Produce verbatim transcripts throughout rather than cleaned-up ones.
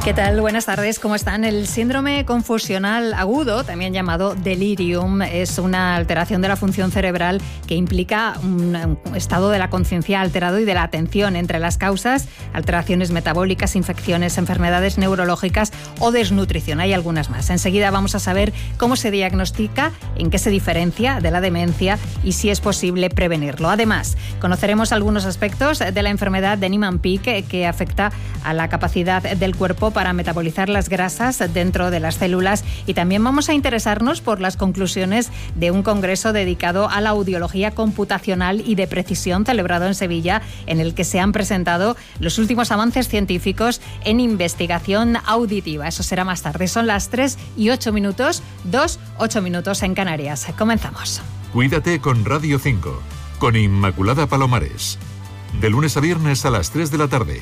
¿Qué tal? Buenas tardes, ¿cómo están? El síndrome confusional agudo, también llamado delirium, es una alteración de la función cerebral que implica un estado de la conciencia alterado y de la atención. Entre las causas, alteraciones metabólicas, infecciones, enfermedades neurológicas o desnutrición. Hay algunas más. Enseguida vamos a saber cómo se diagnostica, en qué se diferencia de la demencia y si es posible prevenirlo. Además, conoceremos algunos aspectos de la enfermedad de Niemann-Pick que afecta a la capacidad del cuerpo para metabolizar las grasas dentro de las células, y también vamos a interesarnos por las conclusiones de un congreso dedicado a la audiología computacional y de precisión celebrado en Sevilla, en el que se han presentado los últimos avances científicos en investigación auditiva. Eso será más tarde. Son las tres y ocho minutos, dos, ocho minutos en Canarias. Comenzamos. Cuídate con Radio cinco, con Inmaculada Palomares. De lunes a viernes a las tres de la tarde.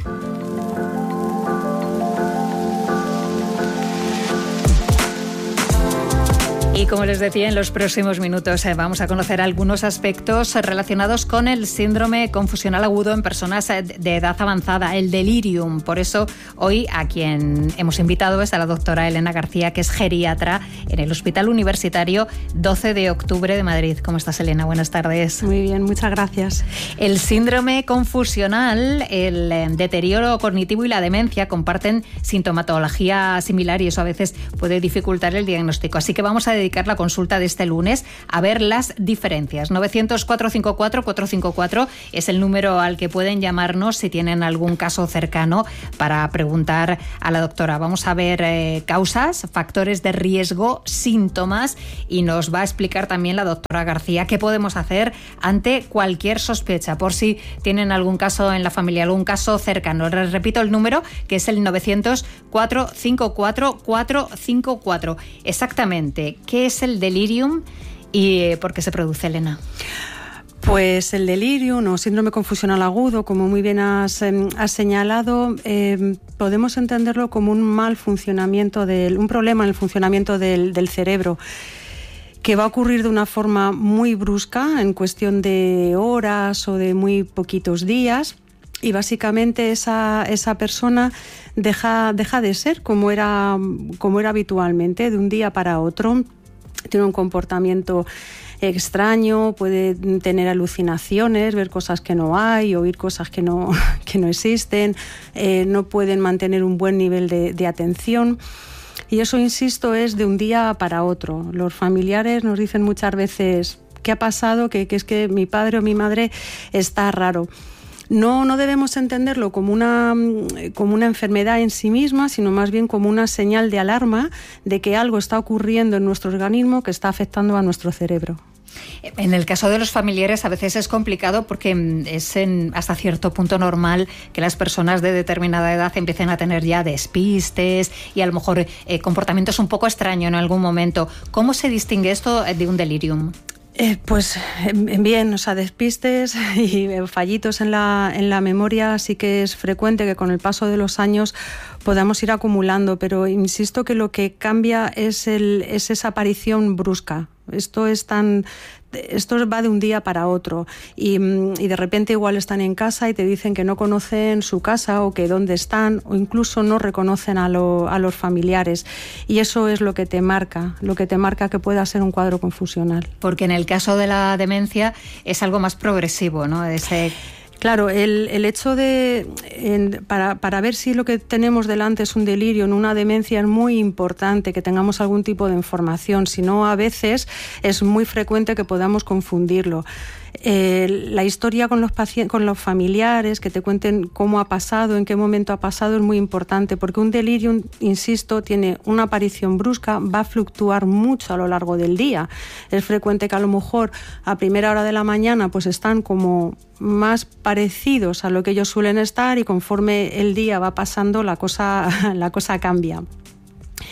Y como les decía, en los próximos minutos eh, vamos a conocer algunos aspectos relacionados con el síndrome confusional agudo en personas de edad avanzada, el delirium. Por eso hoy a quien hemos invitado es a la doctora Elena García, que es geriatra en el Hospital Universitario doce de octubre de Madrid. ¿Cómo estás, Elena? Buenas tardes. Muy bien, muchas gracias. El síndrome confusional, el eh, deterioro cognitivo y la demencia comparten sintomatología similar, y eso a veces puede dificultar el diagnóstico. Así que vamos a dedicar la consulta de este lunes a ver las diferencias. novecientos, cuatrocientos cincuenta y cuatro, cuatrocientos cincuenta y cuatro es el número al que pueden llamarnos si tienen algún caso cercano para preguntar a la doctora. Vamos a ver eh, causas, factores de riesgo, síntomas, y nos va a explicar también la doctora García qué podemos hacer ante cualquier sospecha, por si tienen algún caso en la familia, algún caso cercano. Les repito el número, que es el novecientos, cuatrocientos cincuenta y cuatro, cuatrocientos cincuenta y cuatro. Exactamente, ¿qué es el delirium y por qué se produce, Elena? Pues el delirium o síndrome confusional agudo, como muy bien has, eh, has señalado, eh, podemos entenderlo como un mal funcionamiento, del, un problema en el funcionamiento del, del cerebro, que va a ocurrir de una forma muy brusca, en cuestión de horas o de muy poquitos días. Y básicamente esa, esa persona deja, deja de ser como era, como era habitualmente, de un día para otro. Tiene un comportamiento extraño, puede tener alucinaciones, ver cosas que no hay, oír cosas que no, que no existen, eh, no pueden mantener un buen nivel de, de atención. Y eso, insisto, es de un día para otro. Los familiares nos dicen muchas veces: ¿qué ha pasado? Que, que es que mi padre o mi madre está raro. No, no debemos entenderlo como una, como una enfermedad en sí misma, sino más bien como una señal de alarma de que algo está ocurriendo en nuestro organismo que está afectando a nuestro cerebro. En el caso de los familiares a veces es complicado porque es en, hasta cierto punto normal que las personas de determinada edad empiecen a tener ya despistes y a lo mejor eh, comportamientos un poco extraños en algún momento. ¿Cómo se distingue esto de un delirium? Eh, pues bien, o sea, despistes y fallitos en la, en la memoria sí que es frecuente que con el paso de los años podamos ir acumulando, pero insisto que lo que cambia es, el, es esa aparición brusca. Esto es tan... Esto va de un día para otro y, y de repente igual están en casa y te dicen que no conocen su casa o que dónde están, o incluso no reconocen a, lo, a los familiares, y eso es lo que te marca, lo que te marca que pueda ser un cuadro confusional. Porque en el caso de la demencia es algo más progresivo, ¿no? Ese... Claro, el, el hecho de, en, para, para ver si lo que tenemos delante es un delirio, en una demencia, es muy importante que tengamos algún tipo de información, si no a veces es muy frecuente que podamos confundirlo. Eh, la historia con los pacientes, con los familiares, que te cuenten cómo ha pasado, en qué momento ha pasado, es muy importante, porque un delirium, insisto, tiene una aparición brusca, va a fluctuar mucho a lo largo del día. Es frecuente que a lo mejor a primera hora de la mañana pues están como más parecidos a lo que ellos suelen estar, y conforme el día va pasando la cosa, la cosa cambia.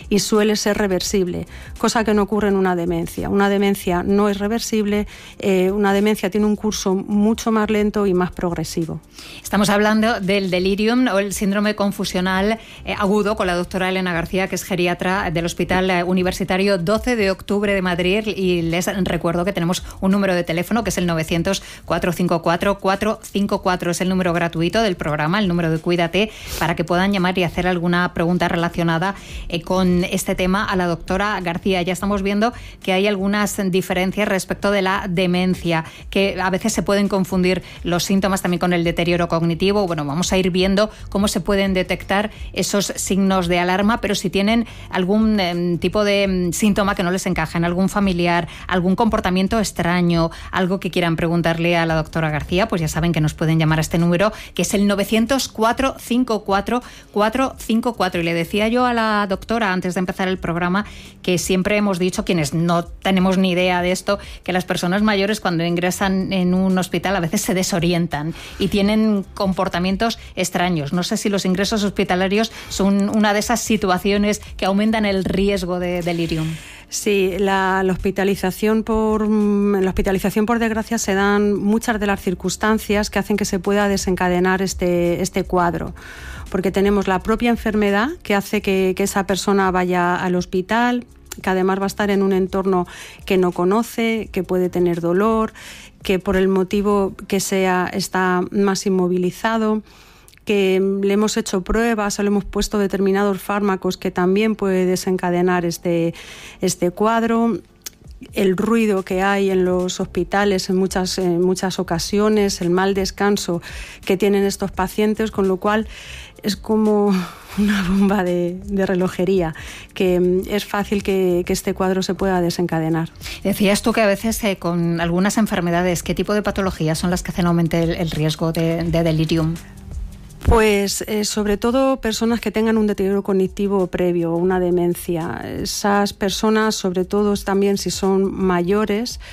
y suele ser reversible, cosa que no ocurre en una demencia. Una demencia no es reversible, eh, una demencia tiene un curso mucho más lento y más progresivo. Estamos hablando del delirium o el síndrome confusional eh, agudo con la doctora Elena García, que es geriatra del Hospital Universitario doce de octubre de Madrid, y les recuerdo que tenemos un número de teléfono que es el novecientos, cuatrocientos cincuenta y cuatro, cuatrocientos cincuenta y cuatro, es el número gratuito del programa, el número de Cuídate, para que puedan llamar y hacer alguna pregunta relacionada eh, con este tema a la doctora García. Ya estamos viendo que hay algunas diferencias respecto de la demencia, que a veces se pueden confundir los síntomas también con el deterioro cognitivo. Bueno, vamos a ir viendo cómo se pueden detectar esos signos de alarma, pero si tienen algún eh, tipo de eh, síntoma que no les encaja en algún familiar, algún comportamiento extraño, algo que quieran preguntarle a la doctora García, pues ya saben que nos pueden llamar a este número, que es el novecientos, cuatrocientos cincuenta y cuatro, cuatrocientos cincuenta y cuatro. Y le decía yo a la doctora antes de empezar el programa que siempre hemos dicho, quienes no tenemos ni idea de esto, que las personas mayores cuando ingresan en un hospital a veces se desorientan y tienen comportamientos extraños. No sé si los ingresos hospitalarios son una de esas situaciones que aumentan el riesgo de delirium. Sí, la, la hospitalización por la hospitalización por desgracia se dan muchas de las circunstancias que hacen que se pueda desencadenar este, este cuadro. Porque tenemos la propia enfermedad que hace que, que esa persona vaya al hospital, que además va a estar en un entorno que no conoce, que puede tener dolor, que por el motivo que sea está más inmovilizado, que le hemos hecho pruebas o le hemos puesto determinados fármacos que también puede desencadenar este, este cuadro. El ruido que hay en los hospitales en muchas, en muchas ocasiones, el mal descanso que tienen estos pacientes, con lo cual es como una bomba de, de relojería, que es fácil que, que este cuadro se pueda desencadenar. Decías tú que a veces eh, con algunas enfermedades, ¿qué tipo de patologías son las que hacen aumentar el, el riesgo de, de delirium? Pues eh, sobre todo personas que tengan un deterioro cognitivo previo, una demencia. Esas personas, sobre todo también si son mayores,